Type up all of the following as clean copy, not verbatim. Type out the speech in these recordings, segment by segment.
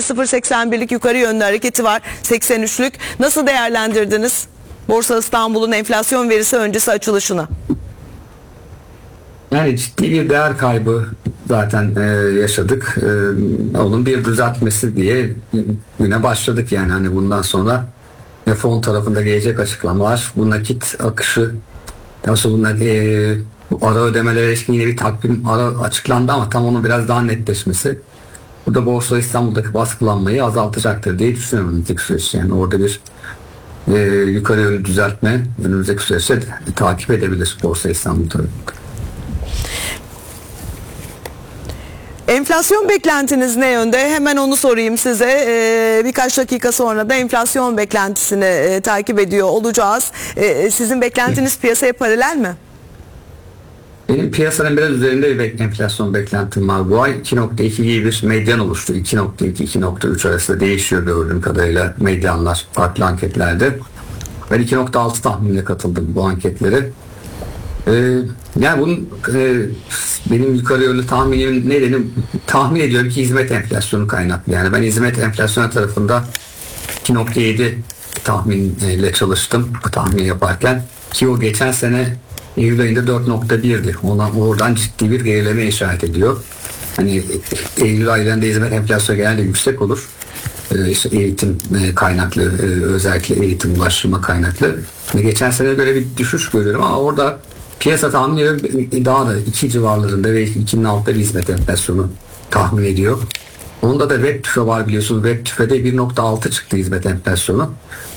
0.81'lik yukarı yönlü hareketi var. 83'lük. Nasıl değerlendirdiniz Borsa İstanbul'un enflasyon verisi öncesi açılışını? Yani ciddi bir değer kaybı zaten yaşadık. Onun bir düzeltmesi diye güne başladık yani. Hani bundan sonra fon tarafında gelecek açıklamalar, bu nakit akışı, nasıl bunlar ara ödemelere ilişkin yine bir takvim açıklandı ama tam onun biraz daha netleşmesi. Bu da Borsa İstanbul'daki baskılanmayı azaltacaktır diye düşünüyorum önümüzdeki süreç. Yani orada bir yukarı yönlü düzeltme önümüzdeki süreçte takip edebilir Borsa İstanbul tarafında. Enflasyon beklentiniz ne yönde? Hemen onu sorayım size. Birkaç dakika sonra da enflasyon beklentisini takip ediyor olacağız. Sizin beklentiniz piyasaya paralel mi? Benim piyasanın biraz üzerinde bir enflasyon beklentim var. Bu ay 2.2 gibi bir medyan oluştu. 2.2-2.3 arasında değişiyor gördüğüm kadarıyla medyanlar farklı anketlerde. Ben 2.6 tahminle katıldım bu anketlere. Yani bunun benim yukarı yönlü tahminim nedeni, tahmin ediyorum ki hizmet enflasyonu kaynaklı. Yani ben hizmet enflasyonu tarafında 2.7 tahminle çalıştım bu tahmin yaparken, ki o geçen sene Eylül ayında 4.1'di. Oradan ciddi bir gerileme işaret ediyor. Hani Eylül aylarında hizmet enflasyonu genelde yüksek olur. İşte eğitim kaynaklı, özellikle eğitim ulaştırma kaynaklı. Geçen sene böyle bir düşüş görüyorum ama orada piyasa tahminleri daha da 2 civarlarında ve 2'nin altında bir hizmet enflasyonu tahmin ediyor. Onda da web tüfe var biliyorsunuz. Web tüfede 1.6 çıktı hizmet enflasyonu.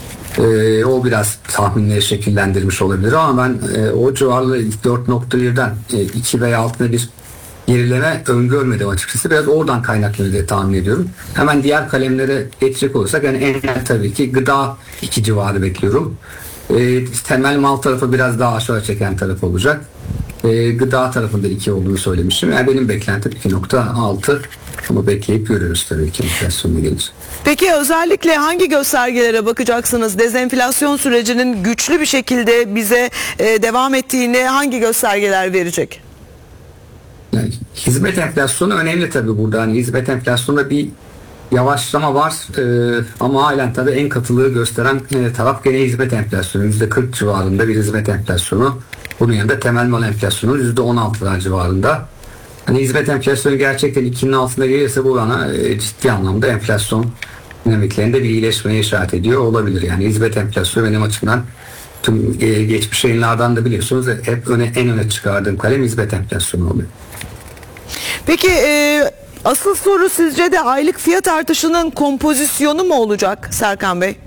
O biraz tahminleri şekillendirmiş olabilir ama ben o civarlı 4.1'den 2 veya altında bir gerileme öngörmedim açıkçası. Biraz oradan kaynaklı diye tahmin ediyorum. Hemen diğer kalemlere geçecek olursak yani en tabii ki gıda 2 civarı bekliyorum. Temel mal tarafı biraz daha aşağı çeken taraf olacak. Gıda tarafında 2 olduğunu söylemiştim. Yani benim beklentim 2.6 ama bekleyip görürüz tabii ki enflasyonla gelince. Peki özellikle hangi göstergelere bakacaksınız? Dezenflasyon sürecinin güçlü bir şekilde bize devam ettiğini hangi göstergeler verecek? Yani hizmet enflasyonu önemli tabii burada. Hani hizmet enflasyonunda bir yavaşlama var ama halen tabii en katılığı gösteren taraf gene hizmet enflasyonu. %40 civarında bir hizmet enflasyonu. Bunun yanında temel mal enflasyonu %16'lar civarında. Hani hizmet enflasyonu gerçekten 2'nin altında gelirse bu bana ciddi anlamda enflasyon dinamiklerinde bir iyileşmeye işaret ediyor olabilir. Yani hizmet enflasyonu benim açımdan tüm geçmiş yayınlardan da biliyorsunuz hep en öne çıkardığım kalem hizmet enflasyonu oluyor. Peki asıl soru sizce de aylık fiyat artışının kompozisyonu mu olacak Serkan Bey?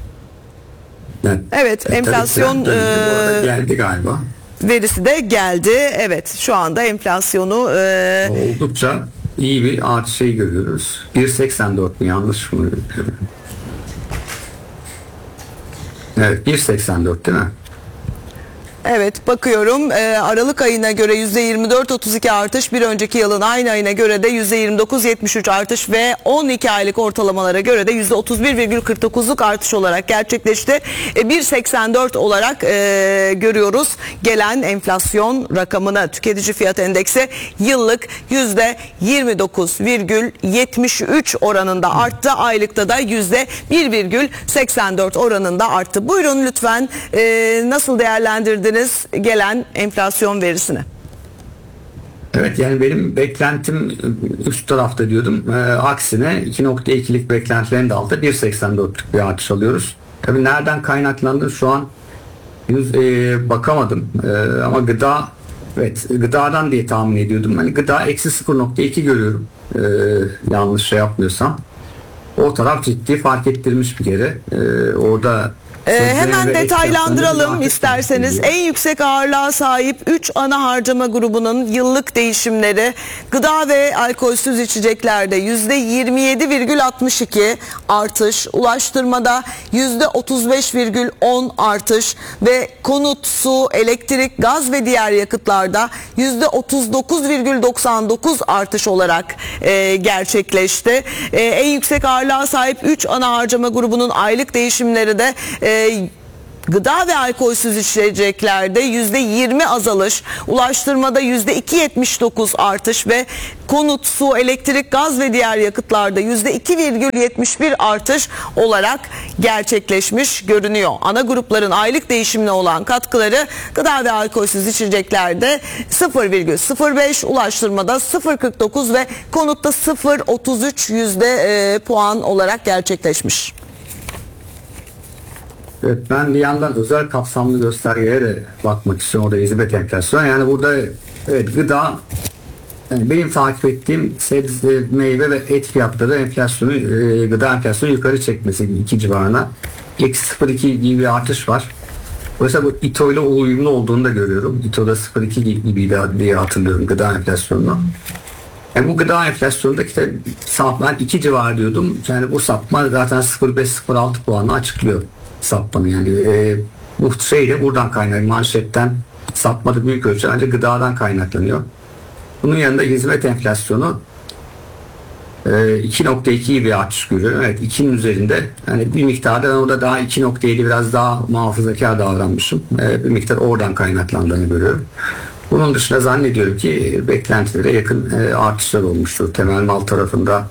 Evet, enflasyon geldi galiba. Verisi de geldi. Evet, şu anda enflasyonu oldukça iyi bir şey görüyoruz. 1.84 mi, yanlış mı? Evet, 1.84 değil mi? Evet, bakıyorum Aralık ayına göre %24.32 artış, bir önceki yılın aynı ayına göre de %29.73 artış ve 12 aylık ortalamalara göre de %31,49'luk artış olarak gerçekleşti. 1.84 olarak görüyoruz gelen enflasyon rakamını. Tüketici fiyat endeksi yıllık %29,73 oranında arttı. Aylıkta da %1,84 oranında arttı. Buyurun lütfen, nasıl değerlendirdiniz gelen enflasyon verisini? Evet, yani benim beklentim üst tarafta diyordum. Aksine 2.2'lik beklentilerin de altında 1.84'lük bir artış alıyoruz. Tabii nereden kaynaklandı şu an henüz bakamadım. Ama gıda, evet, gıdadan diye tahmin ediyordum. Hani gıda eksi 0.2 görüyorum. Yanlış şey yapmıyorsam. O taraf ciddi fark ettirmiş bir kere. Orada hemen detaylandıralım isterseniz. En yüksek ağırlığa sahip 3 ana harcama grubunun yıllık değişimleri: gıda ve alkolsüz içeceklerde %27,62 artış, ulaştırmada %35,10 artış ve konut, su, elektrik, gaz ve diğer yakıtlarda %39,99 artış olarak gerçekleşti. En yüksek ağırlığa sahip 3 ana harcama grubunun aylık değişimleri de Gıda ve alkolsüz içeceklerde %20 azalış, ulaştırmada %2,79 artış ve konut, su, elektrik, gaz ve diğer yakıtlarda %2,71 artış olarak gerçekleşmiş görünüyor. Ana grupların aylık değişimine olan katkıları gıda ve alkolsüz içeceklerde 0,05, ulaştırmada 0,49 ve konutta 0,33 puan olarak gerçekleşmiş. Evet, ben bir yandan özel kapsamlı göstergeye de bakmak istiyorum. Orada hizmet enflasyonu. Yani burada evet, gıda, yani benim takip ettiğim sebze, meyve ve et fiyatları enflasyonu, gıda enflasyonu yukarı çekmesi 2 civarına. -0,2 gibi bir artış var. Oysa bu İTO ile uyumlu olduğunu da görüyorum. İTO'da 0,2 gibi diye hatırlıyorum gıda enflasyonunu. Yani bu gıda enflasyonunda işte ben 2 civarı diyordum. Yani bu sapma zaten 0,5-0,6 puanla açıklıyor sapmanı. Yani bu şey de buradan kaynaklı, manşetten sapmadı büyük ölçüde ancak gıdadan kaynaklanıyor. Bunun yanında hizmet enflasyonu 2,2 bir artış görüyor. Evet, 2'nin üzerinde. Yani bir miktarda ben orada daha 2,7 biraz daha muhafazakar davranmışım. Bir miktar oradan kaynaklandığını görüyorum. Bunun dışında zannediyorum ki beklentilere yakın artışlar olmuştur. Temel mal tarafında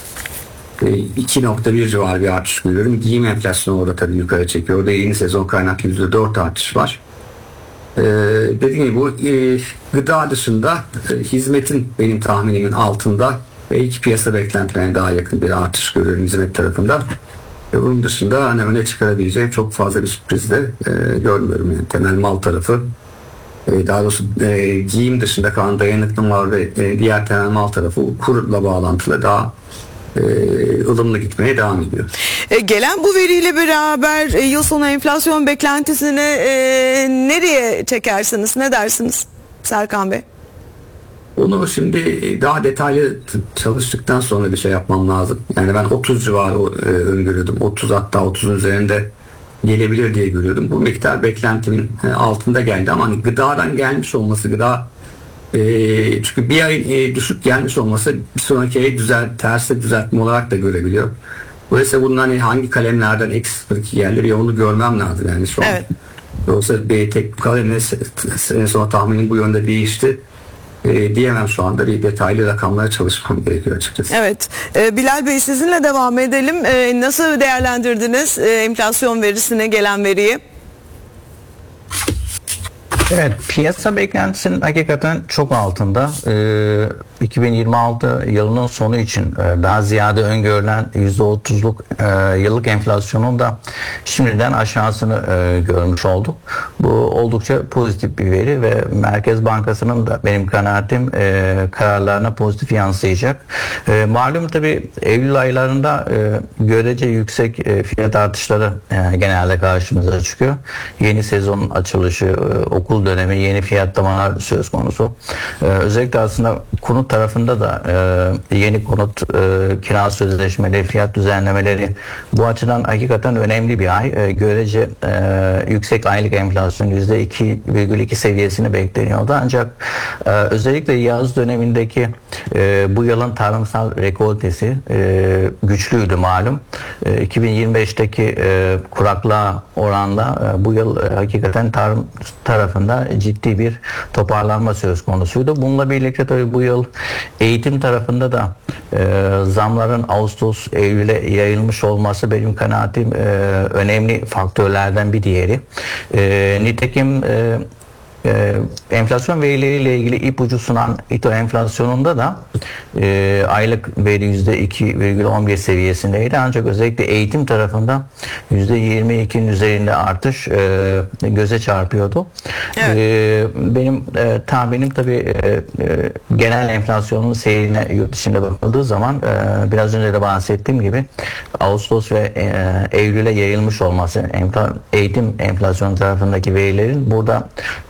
2,1 civarı bir artış görüyorum. Giyim enflasyonu orada tabii yukarı çekiyor. Orada yeni sezon kaynaklı %4 artış var. Dediğim gibi bu gıda dışında hizmetin benim tahminimin altında ve iki piyasa beklentilerine daha yakın bir artış görüyorum hizmet tarafında. Bunun dışında hani öne çıkarabileceğim çok fazla bir sürpriz de görmüyorum. Yani temel mal tarafı, daha doğrusu giyim dışında kalan dayanıklı mal ve diğer temel mal tarafı kurla bağlantılı daha ılımlı gitmeye devam ediyor. Gelen bu veriyle beraber yıl sonu enflasyon beklentisini nereye çekersiniz? Ne dersiniz Serkan Bey? Onu şimdi daha detaylı çalıştıktan sonra bir şey yapmam lazım. Yani ben 30 civarı öngörüyordum. 30, hatta 30'un üzerinde gelebilir diye görüyordum. Bu miktar beklentimin altında geldi ama hani gıdadan gelmiş olması, çünkü bir ay düşük gelmiş olması bir sonraki ay tersi düzeltme olarak da görebiliyor. Dolayısıyla bunun hani hangi kalemlerden -0,2 gelir ya onu görmem lazım yani şu an. Evet. Yoksa bir tek kalemle en son tahminim bu yönde değişti diyemem şu anda. Bir detaylı rakamlara çalışmam gerekiyor açıkçası. Evet. Bilal Bey, sizinle devam edelim. Nasıl değerlendirdiniz enflasyon verisine gelen veriyi? Evet, piyasa beklentisinin hakikaten çok altında. 2026 yılının sonu için daha ziyade öngörülen %30'luk yıllık enflasyonun da şimdiden aşağısını görmüş olduk. Bu oldukça pozitif bir veri ve Merkez Bankası'nın da benim kanaatim kararlarına pozitif yansıyacak. Malum tabii Eylül aylarında görece yüksek fiyat artışları genelde karşımıza çıkıyor. Yeni sezonun açılışı, okul dönemi, yeni fiyatlamalar söz konusu. Özellikle aslında konut tarafında da yeni konut kira sözleşmeleri, fiyat düzenlemeleri bu açıdan hakikaten önemli bir ay. Görece yüksek aylık enflasyon %2,2 seviyesini bekleniyordu. Ancak özellikle yaz dönemindeki bu yılın tarımsal rekoltesi güçlüydü malum. 2025'teki kuraklığa oranla bu yıl hakikaten tarım tarafında ciddi bir toparlanma söz konusuydu. Bununla birlikte tabii bu yıl eğitim tarafında da zamların Ağustos, Eylül'e yayılmış olması benim kanaatim önemli faktörlerden bir diğeri. Nitekim enflasyon verileriyle ilgili ipucu sunan İTO enflasyonunda da aylık veri %2,11 seviyesindeydi. Ancak özellikle eğitim tarafında %22'nin üzerinde artış göze çarpıyordu. Evet. Benim tahminim tabii genel enflasyonun seyrine yurt dışında bakıldığı zaman biraz önce de bahsettiğim gibi Ağustos ve Eylül'e yayılmış olması eğitim enflasyonu tarafındaki verilerin burada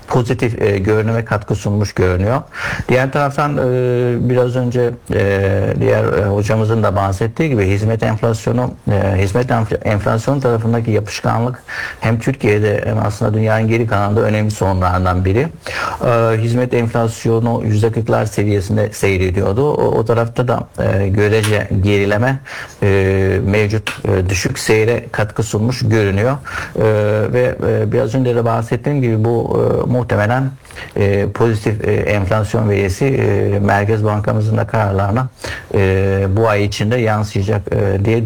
pozitif görünüme katkı sunmuş görünüyor. Diğer taraftan biraz önce diğer hocamızın da bahsettiği gibi hizmet enflasyonu tarafındaki yapışkanlık hem Türkiye'de hem aslında dünyanın geri kalanında önemli sorunlardan biri. Hizmet enflasyonu %40'lar seviyesinde seyrediyordu. O tarafta da görece gerileme mevcut düşük seyre katkı sunmuş görünüyor. Ve biraz önce de bahsettiğim gibi bu muhtemelen pozitif enflasyon verisi Merkez Bankamızın da kararlarına bu ay içinde yansıyacak diye